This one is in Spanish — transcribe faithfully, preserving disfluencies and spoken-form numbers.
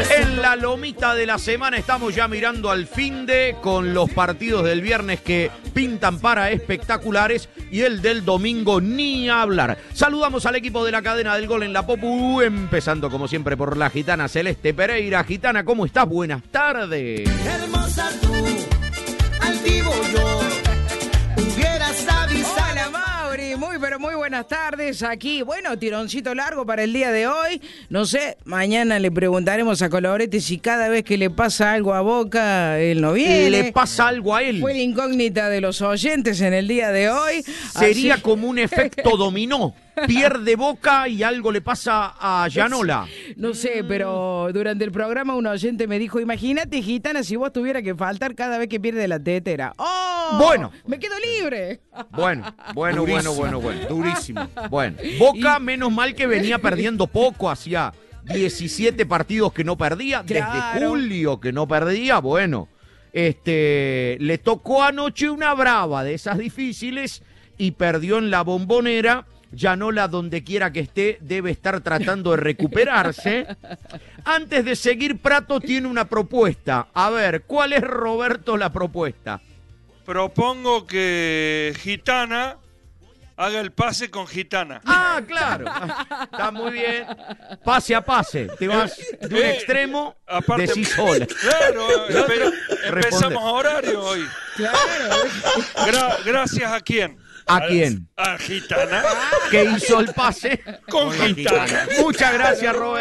En la lomita de la semana estamos ya mirando al finde con los partidos del viernes que pintan para espectaculares y el del domingo ni hablar. Saludamos al equipo de la cadena del gol en la Popu, empezando como siempre por la gitana Celeste Pereira. Gitana, ¿cómo estás? Buenas tardes. Hermosa tú, altivo yo, hubieras avisado. Hola Mauri, muy pero muy buenas tardes aquí. Bueno, tironcito largo para el día de hoy. No sé, mañana le preguntaremos a Colorete si cada vez que le pasa algo a Boca, él no viene. ¿Le pasa algo a él? Fue la incógnita de los oyentes en el día de hoy. Sería Así... como un efecto dominó. Pierde Boca y algo le pasa a Yanola. No sé, pero durante el programa un oyente me dijo, imagínate, Gitana, si vos tuvieras que faltar cada vez que pierde la tetera. ¡Oh! Bueno. Me quedo libre. Bueno, bueno, Durísimo. bueno, bueno, bueno. Durísimo. Bueno, Boca, Y- menos mal que venía perdiendo poco, hacía diecisiete partidos que no perdía, desde Claro. julio que no perdía, bueno. Este, le tocó anoche una brava de esas difíciles y perdió en la Bombonera. Yanola, donde quiera que esté, debe estar tratando de recuperarse. Antes de seguir, Prato tiene una propuesta. A ver, ¿cuál es, Roberto, la propuesta? Propongo que Gitana haga el pase con Gitana. Ah, claro. Está muy bien. Pase a pase. Te vas de un Eh, extremo, aparte- decís sola. Claro, El otro empe- responde. empezamos a horario hoy. Claro. Gra- gracias a quién. ¿A quién? A Gitana. Que hizo el pase Con la Gitana. Muchas gracias, Roberto.